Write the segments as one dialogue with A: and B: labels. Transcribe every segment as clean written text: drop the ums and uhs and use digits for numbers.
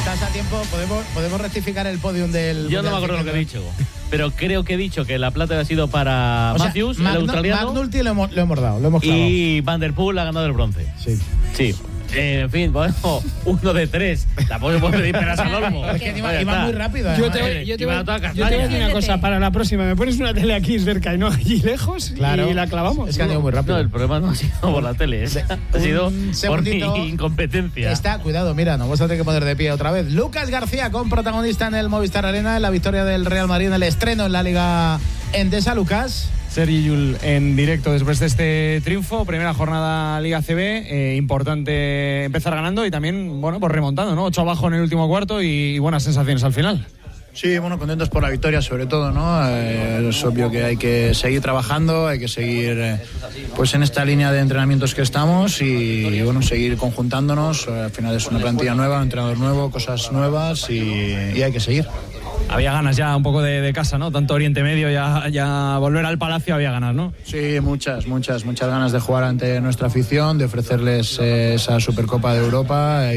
A: Estás a tiempo, podemos rectificar el podium del...
B: Yo no me acuerdo lo que he dicho, pero creo que he dicho que la plata había sido para Matthews, el australiano.
A: McNulty lo hemos dado, lo hemos clavado.
B: Y Van Der Poel ha ganado el bronce. Sí. En fin, bueno, 1 de 3. Tampoco puedo pedir peras al olmo.
A: Es que iba muy rápido.
C: Yo te voy a decir una cosa. Para la próxima, me pones una tele aquí cerca y no allí lejos, claro, y la clavamos.
A: Es que ha ido muy rápido.
B: No, el problema no ha sido por la tele, ha sido por mi incompetencia.
A: Cuidado, mira, nos vamos a tener que poner de pie otra vez. Lucas García, con protagonista en el Movistar Arena, en la victoria del Real Madrid, en el estreno en la Liga Endesa. Lucas.
D: Sergi Llull en directo después de este triunfo, primera jornada Liga CB, importante empezar ganando y también, bueno, pues remontando, ¿no? 8 abajo en el último cuarto y buenas sensaciones al final.
E: Sí, bueno, contentos por la victoria sobre todo, ¿no? Es obvio que hay que seguir trabajando, hay que seguir pues en esta línea de entrenamientos que estamos y bueno, seguir conjuntándonos. Al final es una plantilla nueva, un entrenador nuevo, cosas nuevas y hay que seguir.
D: Había ganas ya un poco de casa, ¿no? Tanto Oriente Medio, ya volver al Palacio había ganas, ¿no?
E: Sí, muchas ganas de jugar ante nuestra afición, de ofrecerles esa Supercopa de Europa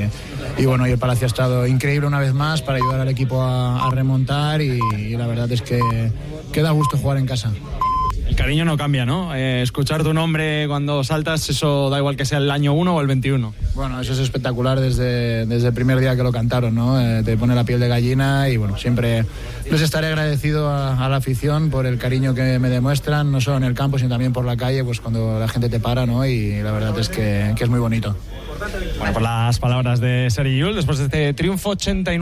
E: y bueno, y el Palacio ha estado increíble una vez más para ayudar al equipo a remontar y la verdad es que da gusto jugar en casa.
D: El cariño no cambia, ¿no? Escuchar tu nombre cuando saltas, eso da igual que sea el año 1 o el 21.
E: Bueno, eso es espectacular desde el primer día que lo cantaron, ¿no? Te pone la piel de gallina y bueno, siempre les estaré agradecido a la afición por el cariño que me demuestran, no solo en el campo, sino también por la calle, pues cuando la gente te para, ¿no? Y la verdad es que es muy bonito.
D: Bueno, por las palabras de Sergi Llull, después de este triunfo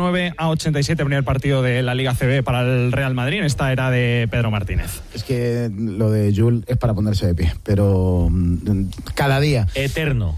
D: 89-87, primer partido de la Liga CB para el Real Madrid en esta era de Pedro Martínez.
A: Es que lo de Llull es para ponerse de pie, pero cada día.
B: Eterno.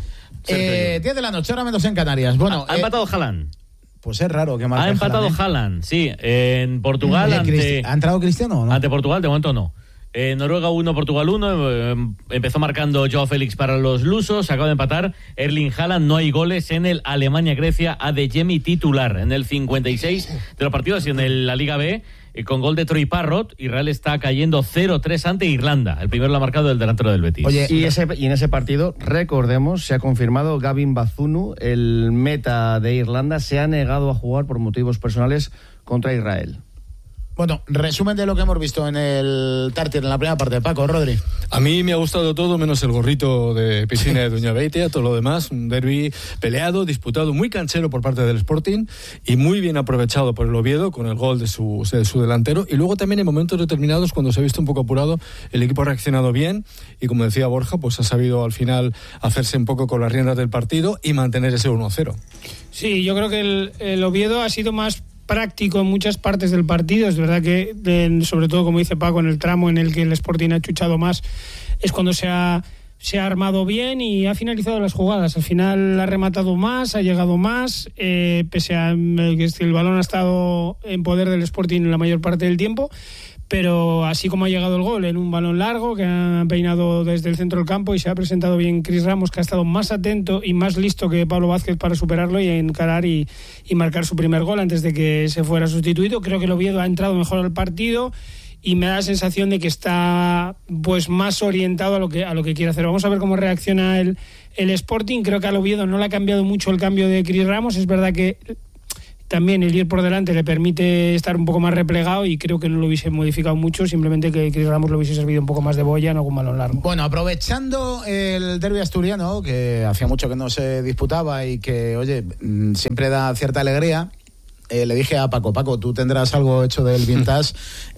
A: 10 de la noche, ahora menos en Canarias. Bueno,
B: ha empatado Haaland.
A: Pues es raro que marque.
B: Ha empatado Haaland, sí. En Portugal.
A: ¿Ha entrado Cristiano o no?
B: Ante Portugal, de momento no. Noruega 1, Portugal 1. Empezó marcando Joao Félix para los lusos. Acaba de empatar Erling Haaland. No hay goles en el Alemania-Grecia. Adeyemi titular en el 56 de los partidos y en la Liga B. Con gol de Troy Parrott, Israel está cayendo 0-3 ante Irlanda. El primero lo ha marcado el delantero del Betis.
F: Oye, y en ese partido, recordemos, se ha confirmado Gavin Bazunu, el meta de Irlanda, se ha negado a jugar por motivos personales contra Israel.
A: Bueno, resumen de lo que hemos visto en el Tartier en la primera parte. Paco, Rodri.
G: A mí me ha gustado todo, menos el gorrito de piscina de Doña Beitia, todo lo demás, un derbi peleado, disputado, muy canchero por parte del Sporting y muy bien aprovechado por el Oviedo con el gol de su delantero. Y luego también en momentos determinados, cuando se ha visto un poco apurado, el equipo ha reaccionado bien y, como decía Borja, pues ha sabido al final hacerse un poco con las riendas del partido y mantener ese 1-0.
C: Sí, yo creo que el Oviedo ha sido más práctico en muchas partes del partido. Es verdad que, sobre todo, como dice Paco, en el tramo en el que el Sporting ha chuchado más, es cuando se ha armado bien y ha finalizado las jugadas. Al final ha rematado más, ha llegado más, pese a que el balón ha estado en poder del Sporting la mayor parte del tiempo. Pero así como ha llegado el gol en un balón largo que ha peinado desde el centro del campo y se ha presentado bien Chris Ramos, que ha estado más atento y más listo que Pablo Vázquez para superarlo y encarar y marcar su primer gol antes de que se fuera sustituido. Creo que el Oviedo ha entrado mejor al partido y me da la sensación de que está pues más orientado a lo que quiere hacer. Vamos a ver cómo reacciona el Sporting. Creo que al Oviedo no le ha cambiado mucho el cambio de Chris Ramos. Es verdad que también el ir por delante le permite estar un poco más replegado y creo que no lo hubiese modificado mucho, simplemente que Chris Ramos lo hubiese servido un poco más de boya en algún balón largo.
A: Bueno, aprovechando el derbi asturiano, que hacía mucho que no se disputaba y que, oye, siempre da cierta alegría, le dije a Paco, tú tendrás algo hecho del vintage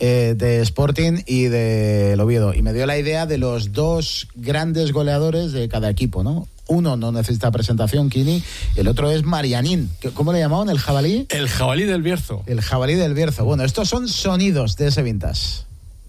A: de Sporting y del Oviedo, y me dio la idea de los dos grandes goleadores de cada equipo, ¿no? Uno no necesita presentación, Kini, el otro es Marianín. ¿Cómo le llamaban? ¿El jabalí?
G: El jabalí del Bierzo.
A: El jabalí del Bierzo. Bueno, estos son sonidos de ese vintage.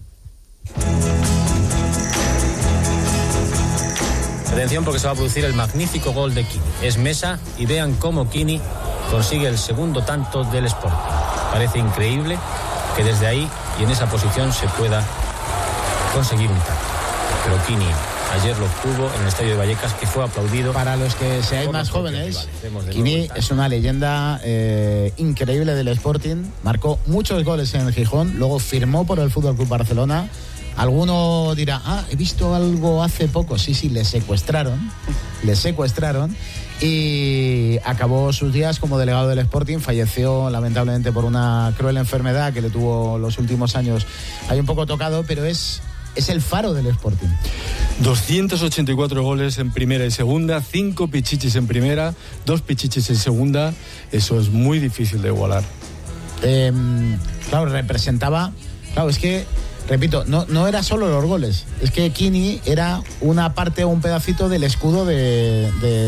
H: Atención, porque se va a producir el magnífico gol de Kini. Es mesa y vean cómo Kini consigue el segundo tanto del Sporting. Parece increíble que desde ahí y en esa posición se pueda conseguir un tanto. Pero Kini ayer lo obtuvo en el estadio de Vallecas, que fue aplaudido.
A: Para los que seáis más jóvenes, Kini es una leyenda increíble del Sporting. Marcó muchos goles en el Gijón, luego firmó por el FC Barcelona. Alguno dirá, he visto algo hace poco. Sí, le secuestraron. y acabó sus días como delegado del Sporting. Falleció lamentablemente por una cruel enfermedad que le tuvo los últimos años ahí un poco tocado, pero es el faro del Sporting.
G: 284 goles en primera y segunda, 5 pichichis en primera, 2 pichichis en segunda. Eso es muy difícil de igualar.
A: Claro, representaba... Claro, es que, repito, no era solo los goles. Es que Quini era una parte o un pedacito del escudo del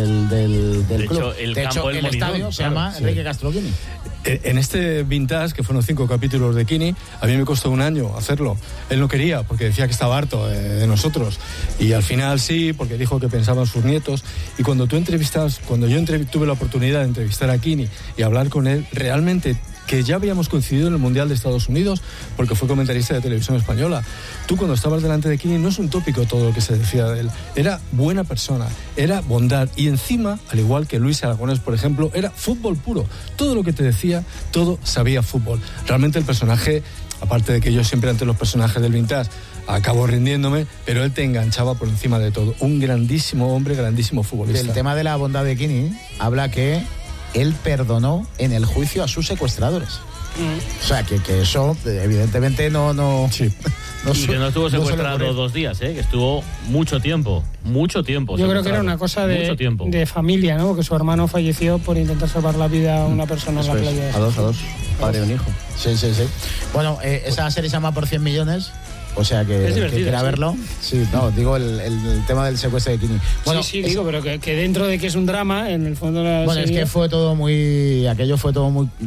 A: club.
B: De hecho,
A: el estadio se llama Enrique Castro Quini.
G: En este vintage, que fueron 5 capítulos de Quini, a mí me costó un año hacerlo. Él no quería, porque decía que estaba harto de nosotros. Y al final sí, porque dijo que pensaban sus nietos. Y cuando yo tuve la oportunidad de entrevistar a Quini y hablar con él, realmente, que ya habíamos coincidido en el Mundial de Estados Unidos, porque fue comentarista de televisión española. Tú, cuando estabas delante de Quini, no es un tópico todo lo que se decía de él. Era buena persona, era bondad. Y encima, al igual que Luis Aragonés, por ejemplo, era fútbol puro. Todo lo que te decía, todo sabía fútbol. Realmente el personaje, aparte de que yo siempre ante los personajes del vintage acabo rindiéndome, pero él te enganchaba por encima de todo. Un grandísimo hombre, grandísimo futbolista.
A: Del tema de la bondad de Quini, habla que él perdonó en el juicio a sus secuestradores. O sea, que eso evidentemente no
G: sí.
B: Y que no estuvo secuestrado 2 días, que estuvo mucho tiempo.
C: Yo creo que era una cosa de familia, ¿no? Que su hermano falleció por intentar salvar la vida a una persona en la playa.
F: A dos, padre y un hijo.
A: Sí. Bueno, esa serie se llama Por 100 millones. O sea, que quiera verlo. Sí, no, digo el tema del secuestro de Quini. Bueno,
C: sí, digo, pero que dentro de que es un drama, en el fondo la
A: serie... es que aquello fue todo muy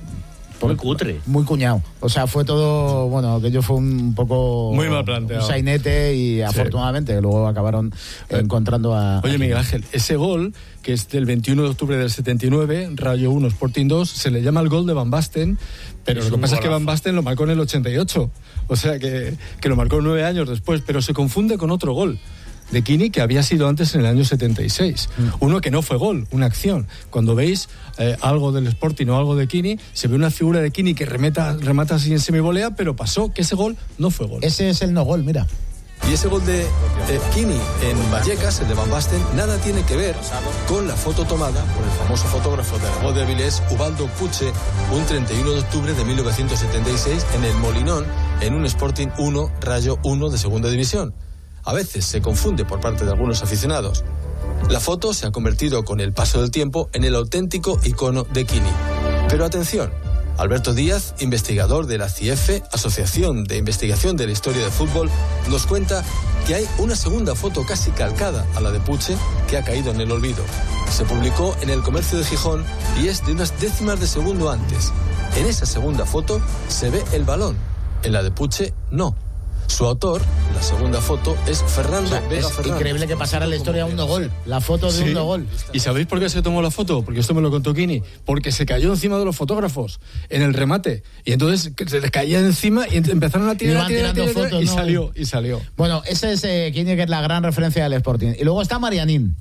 B: cutre.
A: Muy cuñado. O sea, fue todo, aquello fue un poco...
G: Muy mal planteado.
A: Un sainete y afortunadamente luego acabaron encontrando a...
G: Oye, Miguel Ángel, ese gol, que es del 21 de octubre del 79, Rayo 1, Sporting 2, se le llama el gol de Van Basten, pero lo que pasa es que Van Basten lo marcó en el 88. O sea, que lo marcó 9 años después, pero se confunde con otro gol de Quini que había sido antes en el año 76. Uno que no fue gol, una acción. Cuando veis algo del Sporting o algo de Quini, se ve una figura de Quini que remata así en semivolea, pero pasó que ese gol no fue gol.
A: Ese es el no gol, mira.
I: Y ese gol de Quini en Vallecas, el de Van Basten, nada tiene que ver con la foto tomada por el famoso fotógrafo del gol de Avilés, Ubaldo Puche, un 31 de octubre de 1976 en el Molinón, en un Sporting 1, Rayo 1 de segunda división. A veces se confunde por parte de algunos aficionados. La foto se ha convertido con el paso del tiempo en el auténtico icono de Quini. Pero atención, Alberto Díaz, investigador de la CIEFE, Asociación de Investigación de la Historia del Fútbol, nos cuenta que hay una segunda foto casi calcada a la de Puche que ha caído en el olvido. Se publicó en El Comercio de Gijón y es de unas décimas de segundo antes. En esa segunda foto se ve el balón, en la de Puche no. Su autor, la segunda foto, es Fernando Vega Fernández.
A: Es increíble que pasara la historia de un no gol. La foto de un no gol.
G: ¿Y sabéis por qué se tomó la foto? Porque esto me lo contó Quini. Porque se cayó encima de los fotógrafos en el remate. Y entonces se les caía encima y empezaron a tirar fotos, y salió.
A: Bueno, ese es Quini, que es la gran referencia del Sporting. Y luego está Marianín,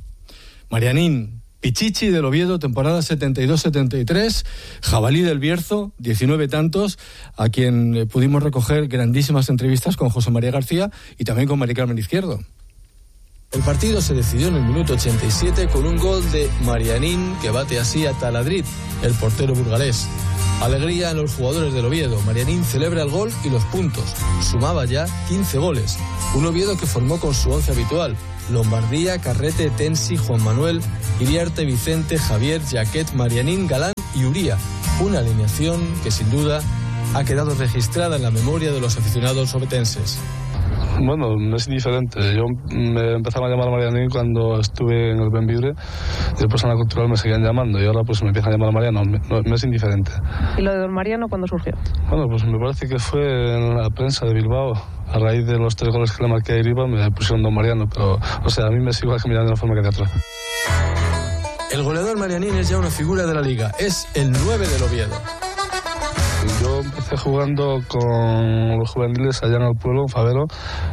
G: Pichichi del Oviedo, temporada 72-73, Jabalí del Bierzo, 19 tantos, a quien pudimos recoger grandísimas entrevistas con José María García y también con Mari Carmen Izquierdo.
I: El partido se decidió en el minuto 87 con un gol de Marianín que bate así a Taladrid, el portero burgalés. Alegría en los jugadores del Oviedo. Marianín celebra el gol y los puntos. Sumaba ya 15 goles. Un Oviedo que formó con su once habitual: Lombardía, Carrete, Tensi, Juan Manuel, Iriarte, Vicente, Javier, Jaquet, Marianín, Galán y Uría. Una alineación que sin duda ha quedado registrada en la memoria de los aficionados obetenses.
J: Bueno, no es indiferente. Yo me empezaron a llamar Marianín cuando estuve en el Benvibre y después en la Cultural me seguían llamando y ahora pues me empiezan a llamar Mariano. No es indiferente.
K: ¿Y lo de Don Mariano cuándo surgió?
J: Bueno, pues me parece que fue en la prensa de Bilbao. A raíz de los 3 goles que le marqué a Iriba me pusieron Don Mariano, pero o sea, a mí me sigo igual que me llaman de una forma que de otra.
I: El goleador Marianín es ya una figura de la liga. Es el 9 del Oviedo.
J: Yo empecé jugando con los juveniles allá en el pueblo, en Favero.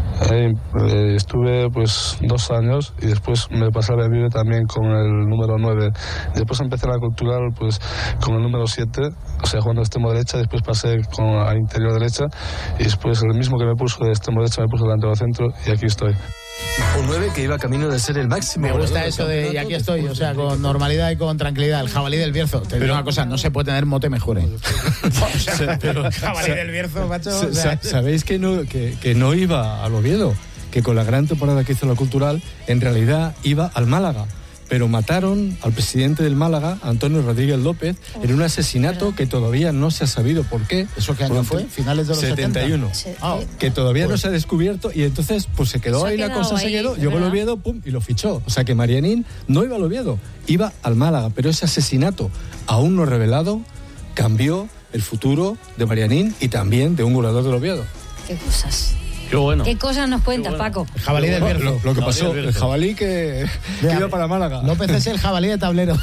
J: Estuve pues 2 años y después me pasé a Benvibre también con el número 9. Después empecé en la Cultural pues con el número 7, o sea, jugando de extremo derecha. Después pasé a interior derecha y después el mismo que me puso de extremo derecha me puso delantero centro y aquí estoy.
I: Un 9 que iba camino de ser el máximo.
A: Me gusta eso de, y aquí estoy, o sea, con normalidad y con tranquilidad. El jabalí del Bierzo. Te digo una cosa, no se puede tener mote mejor, ¿eh? O sea, el jabalí del Bierzo, macho. O sea,
G: ¿sabéis que no iba al Oviedo? Que con la gran temporada que hizo la Cultural, en realidad iba al Málaga. Pero mataron al presidente del Málaga, Antonio Rodríguez López, en un asesinato que todavía no se ha sabido por qué.
A: ¿Eso qué año fue? ¿Finales de los
G: 71.
A: 70?
G: Que todavía no se ha descubierto y entonces pues se quedó ahí la cosa, se quedó, llegó el Oviedo, pum, y lo fichó. O sea que Marianín no iba al Oviedo, iba al Málaga, pero ese asesinato aún no revelado cambió el futuro de Marianín y también de un goleador del Oviedo.
L: Qué cosas.
B: Qué bueno.
L: ¿Qué cosas nos cuentas, Paco?
A: El jabalí del Bierzo.
G: Lo que pasó, el jabalí que iba para Málaga.
A: López es el jabalí de tablero.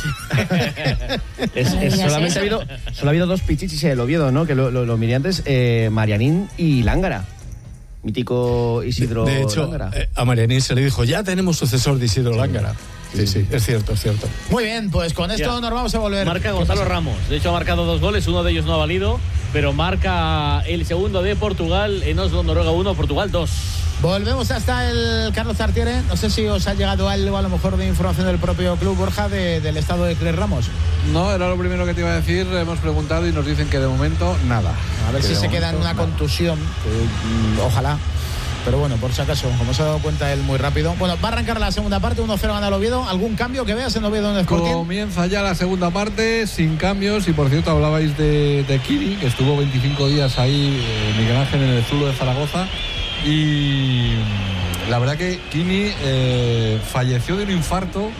F: Solo ha habido dos pichichis en el Oviedo, ¿no? Que lo miré antes, Marianín y Lángara. Mítico Isidro
G: De hecho,
F: Lángara.
G: a Marianín se le dijo, ya tenemos sucesor de Isidro Lángara. Sí, es cierto.
A: Muy bien, pues con esto nos vamos a volver.
B: Marca Gonzalo Ramos. De hecho, ha marcado 2 goles, uno de ellos no ha valido, pero marca el segundo de Portugal en Oslo, Noruega 1, Portugal 2.
A: Volvemos hasta el Carlos Tartiere. No sé si os ha llegado algo a lo mejor de información del propio club, Borja, del estado de Cris Ramos.
M: No, era lo primero que te iba a decir. Hemos preguntado y nos dicen que de momento nada.
A: A ver si se queda en una contusión, que, ojalá. Pero bueno, por si acaso, como se ha dado cuenta él muy rápido. Bueno, va a arrancar la segunda parte, 1-0 gana el Oviedo. ¿Algún cambio que veas en Oviedo en el Sporting?
M: Comienza ya la segunda parte, sin cambios. Y por cierto, hablabais de Kini, que estuvo 25 días ahí, Miguel Ángel, en el Zulo de Zaragoza. Y la verdad que Kini falleció de un infarto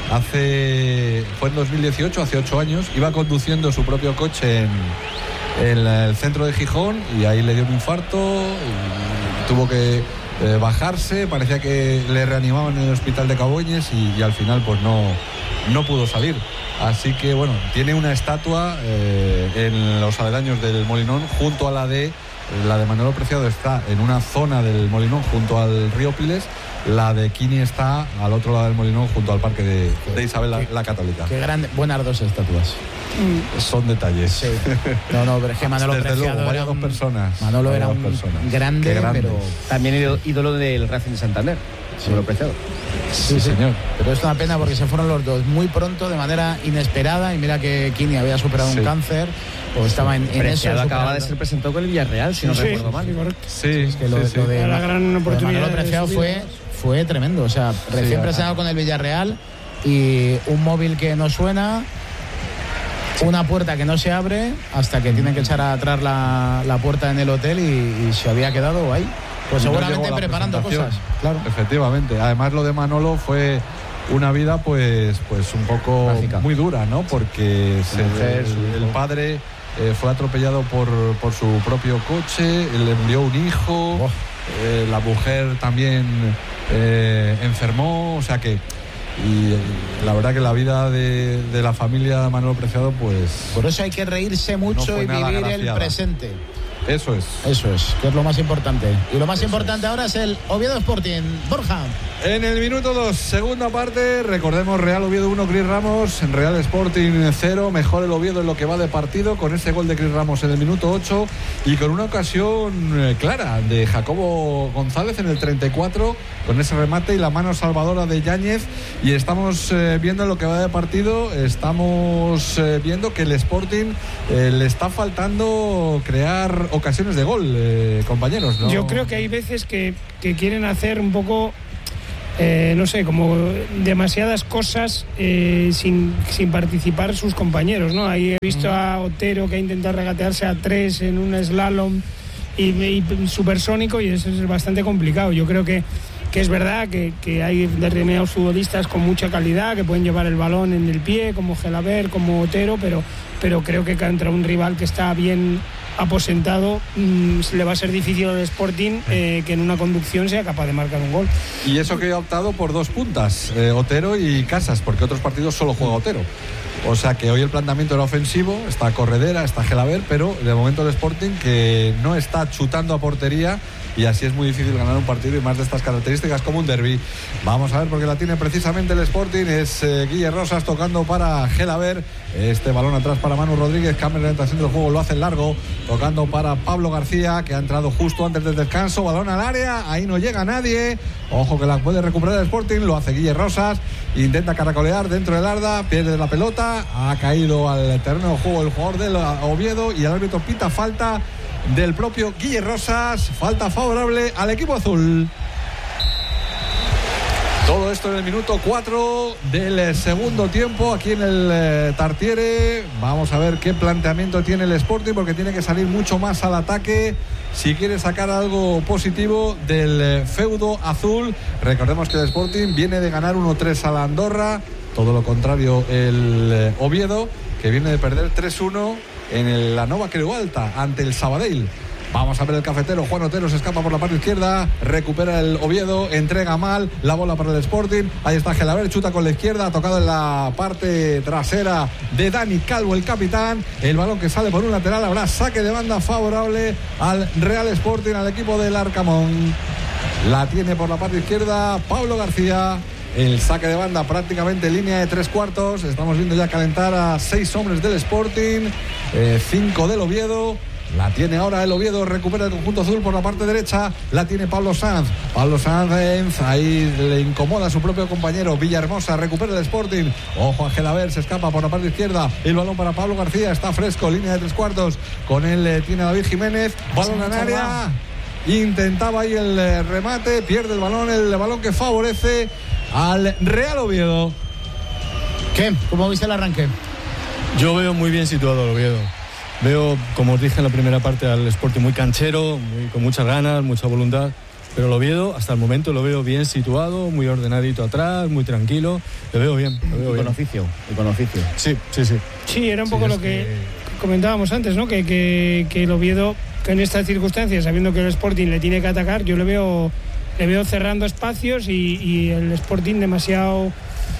M: fue en 2018, hace 8 años. Iba conduciendo su propio coche en el centro de Gijón y ahí le dio un infarto y tuvo que bajarse. Parecía que le reanimaban en el hospital de Caboñes y al final pues no pudo salir. Así que bueno, tiene una estatua en los aledaños del Molinón junto a la de Manolo Preciado. Está en una zona del Molinón junto al río Piles. La de Kini está al otro lado del Molinón junto al parque de Isabel la Católica.
A: Qué grande, buenas 2 estatuas.
M: Son detalles.
A: Sí. No, pero es que Manolo
M: Desde
A: Preciado
M: luego, varias dos personas.
A: Manolo era un grande, pero
F: también ídolo del Racing de Santander. Manolo Preciado.
M: Sí, señor.
A: Pero es una pena porque se fueron los dos muy pronto, de manera inesperada. Y mira que Kini había superado un cáncer, o estaba en eso.
F: Acababa de ser presentado con el Villarreal, si no recuerdo mal.
M: Sí,
A: es que lo de
C: la gran oportunidad.
A: Manolo Preciado fue tremendo. O sea, recién presentado con el Villarreal y un móvil que no suena, una puerta que no se abre hasta que tienen que echar atrás la puerta en el hotel y se había quedado ahí. Pues seguramente preparando cosas. Claro.
M: Efectivamente. Además, lo de Manolo fue una vida pues un poco mágica, muy dura, ¿no? Porque el padre fue atropellado por su propio coche, le murió un hijo, la mujer también enfermó, o sea que... Y la verdad que la vida de la familia de Manolo Preciado, pues...
A: Por eso hay que reírse mucho y vivir el presente.
M: Eso es,
A: que es lo más importante. Y lo más importante ahora es el Oviedo Sporting. Borja.
M: En el minuto 2, segunda parte, recordemos, Real Oviedo 1, Cris Ramos, en Real Sporting 0, mejor el Oviedo en lo que va de partido, con ese gol de Cris Ramos en el minuto 8 y con una ocasión clara de Jacobo González en el 34, con ese remate y la mano salvadora de Yáñez. Y estamos viendo en lo que va de partido, estamos viendo que el Sporting le está faltando crear ocasiones de gol, compañeros, ¿no?
C: Yo creo que hay veces que quieren hacer un poco... no sé, como demasiadas cosas sin participar sus compañeros, ¿no? Ahí he visto a Otero que ha intentado regatearse a 3 en un slalom y supersónico, y eso es bastante complicado. Yo creo que es verdad que hay determinados futbolistas con mucha calidad que pueden llevar el balón en el pie, como Gelaber, como Otero, pero creo que contra un rival que está bien aposentado le va a ser difícil al Sporting que en una conducción sea capaz de marcar un gol.
M: Y eso que ha optado por 2 puntas, Otero y Casas, porque otros partidos solo juega Otero. O sea que hoy el planteamiento era ofensivo, está Corredera, está Gelaber, pero de momento el Sporting que no está chutando a portería, y así es muy difícil ganar un partido y más de estas características como un derbi. Vamos a ver porque la tiene precisamente el Sporting. Es Guille Rosas tocando para Gelaber. Este balón atrás para Manu Rodríguez. Cambia la orientación del juego, lo hace largo. Tocando para Pablo García, que ha entrado justo antes del descanso. Balón al área, ahí no llega nadie. Ojo que la puede recuperar el Sporting. Lo hace Guille Rosas. Intenta caracolear dentro del Arda. Pierde la pelota. Ha caído al terreno de juego el jugador del Oviedo y el árbitro pita falta del propio Guille Rosas. Falta favorable al equipo azul. Todo esto en el minuto 4 del segundo tiempo aquí en el Tartiere. Vamos a ver qué planteamiento tiene el Sporting, porque tiene que salir mucho más al ataque si quiere sacar algo positivo del feudo azul. Recordemos que el Sporting viene de ganar 1-3 a la Andorra, todo lo contrario el Oviedo, que viene de perder 3-1 en la Nova Creu Alta ante el Sabadell. Vamos a ver el cafetero. Juan Otero se escapa por la parte izquierda, recupera el Oviedo, entrega mal la bola para el Sporting. Ahí está Gelaber, chuta con la izquierda, ha tocado en la parte trasera de Dani Calvo, el capitán. El balón que sale por un lateral, habrá saque de banda favorable al Real Sporting, al equipo del Arcamón. La tiene por la parte izquierda Pablo García. El saque de banda prácticamente en línea de 3/4. Estamos viendo ya calentar a 6 hombres del Sporting, 5 del Oviedo. La tiene ahora el Oviedo, recupera el conjunto azul por la parte derecha. La tiene Pablo Sanz. Pablo Sanz, ahí le incomoda a su propio compañero. Villahermosa, recupera el Sporting. Ojo a Gelaber, se escapa por la parte izquierda. El balón para Pablo García, está fresco, línea de 3/4. Con él tiene David Jiménez. Balón en área. Intentaba ahí el remate, pierde el balón que favorece al Real Oviedo.
A: ¿Qué? ¿Cómo viste el arranque?
G: Yo veo muy bien situado al Oviedo. Veo, como os dije en la primera parte, al Sporting muy canchero, con muchas ganas, mucha voluntad. Pero el Oviedo, hasta el momento, lo veo bien situado, muy ordenadito atrás, muy tranquilo. Lo veo bien.
F: Con oficio.
G: Sí.
C: Sí, era un poco lo que comentábamos antes, ¿no? Que el Oviedo, que en estas circunstancias, sabiendo que el Sporting le tiene que atacar, yo le veo cerrando espacios y el Sporting demasiado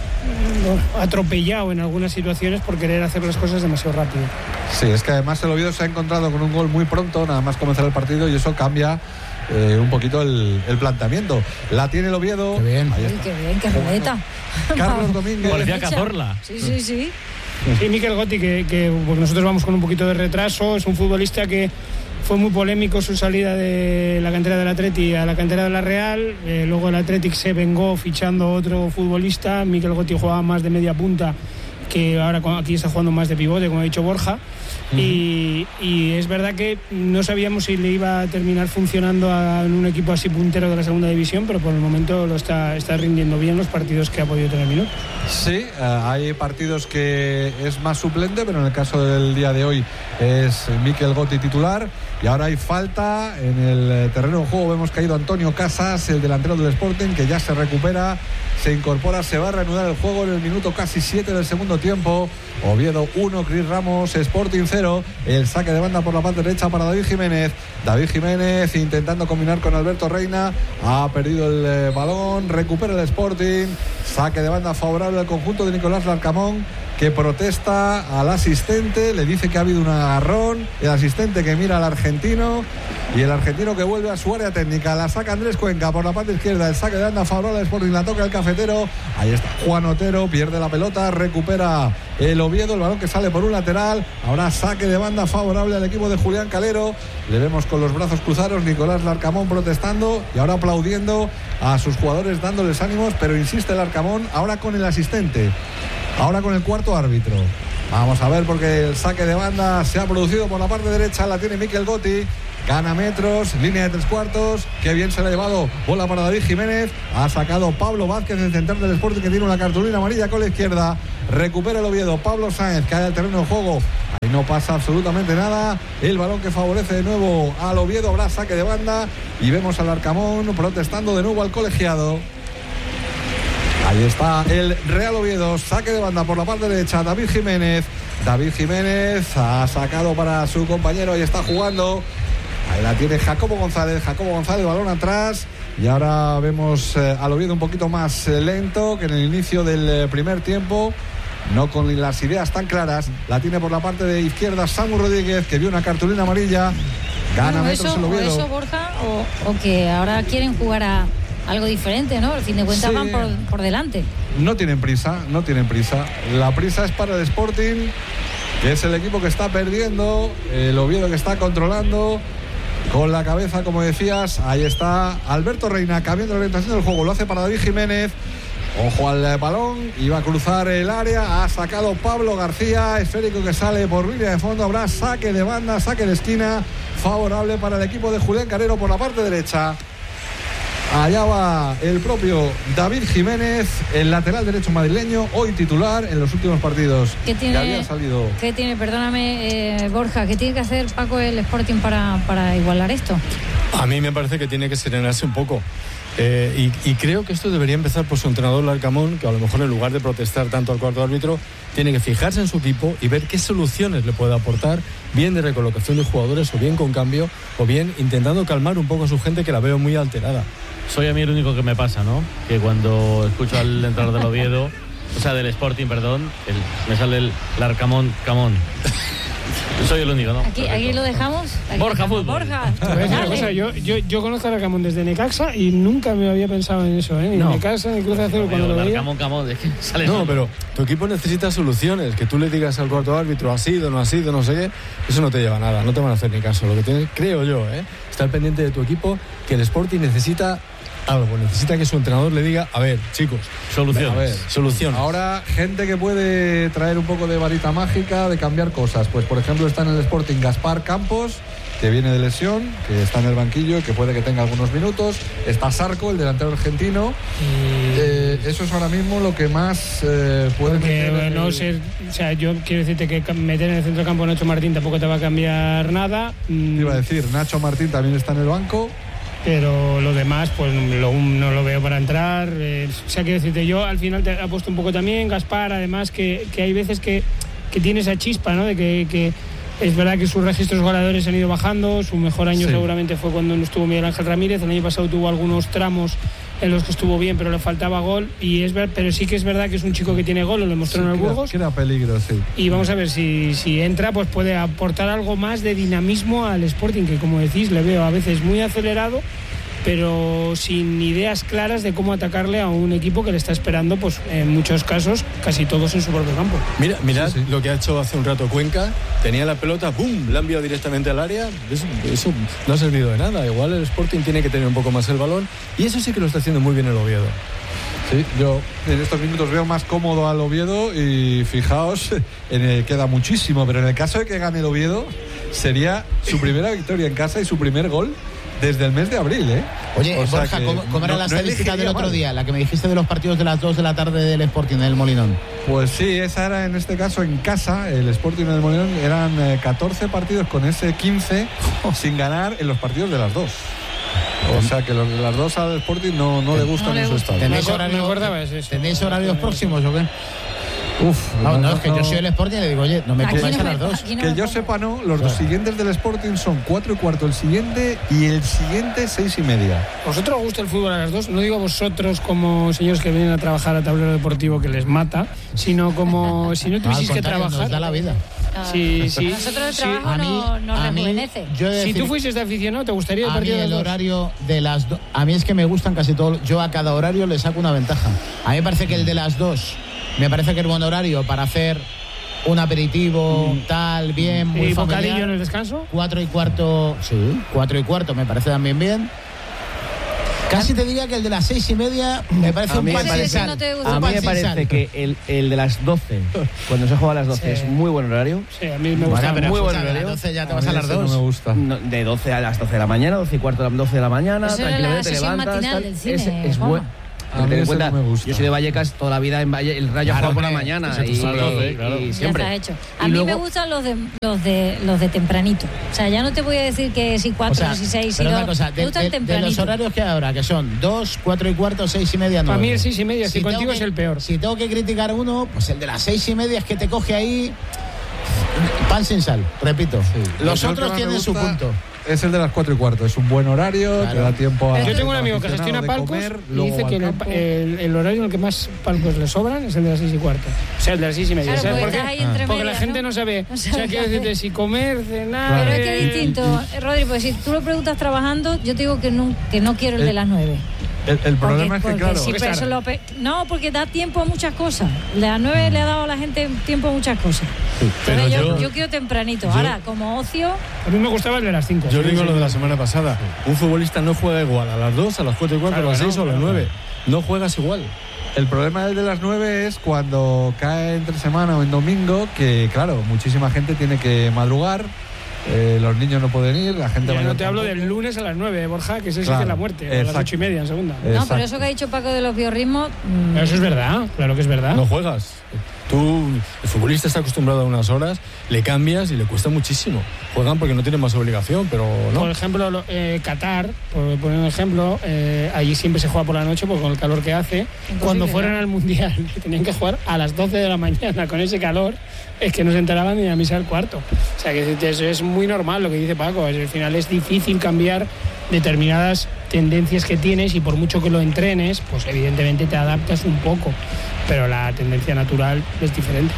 C: atropellado en algunas situaciones por querer hacer las cosas demasiado rápido.
M: Sí, es que además el Oviedo se ha encontrado con un gol muy pronto, nada más comenzar el partido, y eso cambia un poquito el planteamiento. La tiene el Oviedo.
A: Qué bien.
L: Qué bien, qué ruleta.
M: Carlos Domínguez.
B: Parecía Cazorla.
L: Sí.
C: Sí, Mikel Gotti, que pues nosotros vamos con un poquito de retraso. Es un futbolista que fue muy polémico su salida de la cantera del Atleti a la cantera de la Real. Luego el Athletic se vengó fichando otro futbolista. Mikel Gotti jugaba más de media punta, que ahora aquí está jugando más de pivote, como ha dicho Borja. Y es verdad que no sabíamos si le iba a terminar funcionando en un equipo así puntero de la segunda división, pero por el momento lo está rindiendo bien los partidos que ha podido tener minutos.
M: Sí, hay partidos que es más suplente, pero en el caso del día de hoy es Mikel Gotti titular. Y ahora hay falta en el terreno de juego. Vemos que ha ido Antonio Casas, el delantero del Sporting, que ya se recupera, se incorpora, se va a reanudar el juego en el minuto casi 7 del segundo tiempo. Oviedo 1, Cris Ramos, Sporting 0. El saque de banda por la parte derecha para David Jiménez. David Jiménez intentando combinar con Alberto Reina. Ha perdido el balón, recupera el Sporting. Saque de banda favorable al conjunto de Nicolás Larcamón, que protesta al asistente, le dice que ha habido un agarrón. El asistente que mira al argentino y el argentino que vuelve a su área técnica. La saca Andrés Cuenca por la parte izquierda. El saque de banda favorable al Sporting, la toca el cafetero. Ahí está Juan Otero, pierde la pelota, recupera el Oviedo, el balón que sale por un lateral. Ahora saque de banda favorable al equipo de Julián Calero. Le vemos con los brazos cruzados, Nicolás Larcamón protestando y ahora aplaudiendo a sus jugadores, dándoles ánimos, pero insiste el Larcamón ahora con el asistente. Ahora con el cuarto árbitro. Vamos a ver, porque el saque de banda se ha producido por la parte derecha. La tiene Mikel Gotti. Gana metros, línea de 3/4. Qué bien se la ha llevado. Bola para David Jiménez. Ha sacado Pablo Vázquez, el central del Sporting, que tiene una cartulina amarilla con la izquierda. Recupera el Oviedo. Pablo Sáenz cae al terreno de juego. Ahí no pasa absolutamente nada. El balón que favorece de nuevo al Oviedo. Habrá saque de banda. Y vemos al Arcamón protestando de nuevo al colegiado. Ahí está el Real Oviedo, saque de banda por la parte derecha, David Jiménez ha sacado para su compañero y está jugando. Ahí la tiene Jacobo González, balón atrás. Y ahora vemos al Oviedo un poquito más lento que en el inicio del primer tiempo. no con las ideas tan claras. La tiene por la parte de izquierda Samu Rodríguez, que vio una cartulina amarilla. Gana metros el Oviedo.
L: Eso, Borja, o que ahora quieren jugar a algo diferente, ¿no? Al fin de cuentas
M: Sí.
L: van por delante.
M: No tienen prisa. La prisa es para el Sporting, que es el equipo que está perdiendo, el Oviedo que está controlando con la cabeza, como decías. Ahí está Alberto Reina cambiando la orientación del juego, lo hace para David Jiménez. Ojo al balón, iba a cruzar el área, ha sacado Pablo García, esférico que sale por línea de fondo, habrá saque de banda, saque de esquina, favorable para el equipo de Julián Carrero por la parte derecha. Allá va el propio David Jiménez, el lateral derecho madrileño, hoy titular en los últimos partidos.
L: ¿Qué tiene,
M: había salido.
L: ¿Qué tiene, perdóname, Borja, qué tiene que hacer Paco el Sporting para igualar esto?
G: A mí me parece que tiene que serenarse un poco. Y creo que esto debería empezar por su entrenador Larcamón, que a lo mejor en lugar de protestar tanto al cuarto árbitro, tiene que fijarse en su equipo y ver qué soluciones le puede aportar, bien de recolocación de jugadores, o bien con cambio, o bien intentando calmar un poco a su gente, que la veo muy alterada.
B: Soy a mí el único que me pasa, ¿no? Que cuando escucho al entrenador del Oviedo, o sea, del Sporting, perdón, me sale el Larcamón, Camón. Soy el único, ¿no?
L: Aquí lo dejamos.
B: Borja Fútbol.
L: Borja.
C: Te voy a decir una cosa, yo conozco a Larcamón desde Necaxa y nunca me había pensado en eso, ¿eh? Ni
G: No.
C: Necaxa ni Cruz Azul cuando lo veía.
B: Camón, es que sale
G: No,
B: solo.
G: pero tu equipo necesita soluciones. Que tú le digas al cuarto árbitro, ha sido, no sé qué, eso no te lleva a nada, no te van a hacer ni caso. Lo que tienes, creo yo, estar pendiente de tu equipo, que el Sporting necesita algo, necesita que su entrenador le diga, a ver, chicos,
B: soluciones.
M: A ver,
G: soluciones.
M: Ahora, gente que puede traer un poco de varita mágica, de cambiar cosas. Pues, por ejemplo, está en el Sporting Gaspar Campos, que viene de lesión, que está en el banquillo, que puede que tenga algunos minutos. Está Sarco, el delantero argentino. Eso es ahora mismo lo que más puede
C: Porque
M: meter
C: no ser, o sea, yo quiero decirte que meter en el centro del campo a Nacho Martín tampoco te va a cambiar nada.
M: Iba a decir, Nacho Martín también está en el banco.
C: Pero lo demás, pues no lo veo para entrar. O sea, quiero decirte, yo al final te he puesto un poco también, Gaspar, además, que hay veces que tiene esa chispa, ¿no? De que es verdad que sus registros goleadores han ido bajando. Su mejor año seguramente fue cuando no estuvo Miguel Ángel Ramírez. El año pasado tuvo algunos tramos en los que estuvo bien, pero le faltaba gol. Pero sí que es verdad que es un chico que tiene gol, lo demostró en el Burgos.
M: Queda peligro, sí.
C: Y vamos a ver si entra, pues puede aportar algo más de dinamismo al Sporting, que como decís, le veo a veces muy acelerado, pero sin ideas claras de cómo atacarle a un equipo que le está esperando, pues en muchos casos, casi todos en su propio campo.
G: Mirad lo que ha hecho hace un rato Cuenca. Tenía la pelota, ¡pum!, la ha enviado directamente al área. Eso no ha servido de nada. Igual el Sporting tiene que tener un poco más el balón, y eso sí que lo está haciendo muy bien el Oviedo.
M: Sí, yo en estos minutos veo más cómodo al Oviedo, y fijaos, queda muchísimo, pero en el caso de que gane el Oviedo, sería su primera victoria en casa y su primer gol desde el mes de abril, ¿eh?
A: Oye, Borja, ¿cómo era la estadística del otro día? La que me dijiste de los partidos de las 2 de la tarde del Sporting, del Molinón.
M: Pues sí, esa era en este caso en casa, el Sporting del Molinón. Eran 14 partidos con ese 15 sin ganar en los partidos de las 2. O sea que los de las 2 al Sporting no le gustan en su estado.
A: ¿Tenéis horarios próximos o qué? No, es que yo soy el Sporting y le digo, oye, no me pongáis a las 2.
M: Que yo sepa, no, los dos siguientes del Sporting son 4:15 el siguiente, y el siguiente 6:30.
C: ¿Vosotros os gusta el fútbol a las 2? No digo vosotros como señores que vienen a trabajar a tablero deportivo que les mata, sino como si no tuvieseis que trabajar.
A: Nos da la vida.
L: Sí. A nosotros el trabajo nos rejuvenece.
C: Si tú fueses de aficionado, ¿te gustaría el partido
A: a mí
C: de
A: el
C: las 2?
A: horario de las 2? A mí es que me gustan casi todos. Yo a cada horario le saco una ventaja. A mí me parece que el de las 2 me parece que es buen horario para hacer un aperitivo, tal, bien, muy
C: ¿Y
A: familiar.
C: bocadillo en el descanso?
A: 4:15, sí, 4:15 me parece también bien. Casi te diría que el de las 6:30 me parece un pan sin sal.
F: A mí me parece que el de las 12, cuando se juega a las 12, es muy buen horario.
C: Sí, a mí me gusta.
A: Bueno,
F: muy buen
A: a
F: horario.
A: las 12 ya te vas a las 2.
M: No me gusta.
F: De 12 a las 12 de la mañana, 12:15 a las 12 de la mañana,
L: Eso era
F: tranquilamente
L: la
F: te
L: sesión
F: levantas.
L: matinal del cine,
F: Es
L: Juanma.
F: bueno.
M: A mí
F: Ten en
M: ese
F: cuenta,
M: no me gusta.
F: yo soy de Vallecas, toda la vida en Valle, el Rayo juega por la mañana y siempre.
L: Ya está hecho. A
F: Y
L: mí
F: luego-
L: me gustan los de tempranito. O sea, ya no te voy a decir que si 4, si 6, si
A: pero
L: 2.
A: una cosa,
L: Me gustan
A: de
L: tempranito.
A: los horarios que hay ahora, que son 2, 4:15, 6:30, 9.
C: Para mí el 6:30, si contigo es el peor.
A: Si tengo que criticar uno, pues el de las 6:30 es que te coge ahí pan sin sal, repito. Los
M: Yo el
A: otros
M: que más
A: tienen
M: me
A: su
M: gusta
A: punto.
M: es el de las 4:15. Es un buen horario, te da tiempo a...
C: Yo tengo un amigo que gestiona palcos y dice que el horario en el que más palcos le sobran es el de las 6:15. O sea, el de las 6:30.
L: Claro,
C: ¿Sabes por qué? Porque
L: medias,
C: la gente no sabe. O sea, quiero decirte, si comer, cenar...
L: Pero es que es distinto, Rodri, porque si tú lo preguntas trabajando, yo te digo que no quiero el de las 9.
M: El problema es que, claro...
L: Si no, porque da tiempo a muchas cosas. Las 9 le ha dado a la gente tiempo a muchas cosas. Sí, pero yo quiero tempranito. Ahora, como ocio...
C: A mí me gustaba el de las 5.
G: Yo digo lo de la semana pasada. Un futbolista no juega igual a las 2, a las 4:15, a las 6 o a las 9. No juegas igual.
M: El problema del de las 9 es cuando cae entre semana o en domingo, que claro, muchísima gente tiene que madrugar. Los niños no pueden ir, la gente...
C: Yo no te hablo del lunes a las 9, Borja, que ese sí que es la muerte, o a las 8:30 en segunda.
L: No, pero eso que ha dicho Paco de los biorritmos...
C: Eso es verdad, claro que es verdad.
G: No juegas. Tú, el futbolista está acostumbrado a unas horas, le cambias y le cuesta muchísimo. Juegan porque no tienen más obligación, pero no.
C: Por ejemplo, Qatar, por poner un ejemplo, allí siempre se juega por la noche porque con el calor que hace. Imposible, cuando fueron al Mundial tenían que jugar a las 12 de la mañana con ese calor, es que no se enteraban ni a misa del cuarto. O sea, que eso es muy normal lo que dice Paco. Al final es difícil cambiar determinadas tendencias que tienes y por mucho que lo entrenes, pues evidentemente te adaptas un poco, pero la tendencia natural es diferente.